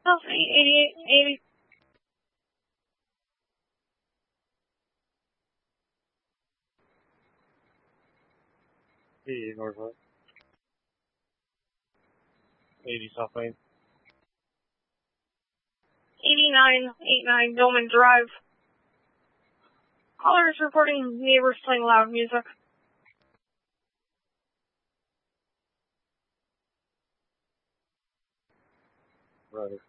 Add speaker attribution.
Speaker 1: 88, 80.
Speaker 2: 80 Northwest. 80 South Main.
Speaker 1: 89, 89, Billman Drive. Caller is reporting neighbors playing loud music.
Speaker 2: Right.